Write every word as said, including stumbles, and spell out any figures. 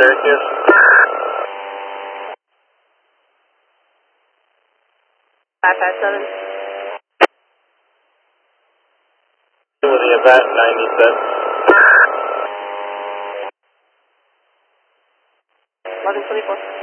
Syracuse. five five seven. With the event, ninety-six. eleven twenty-four.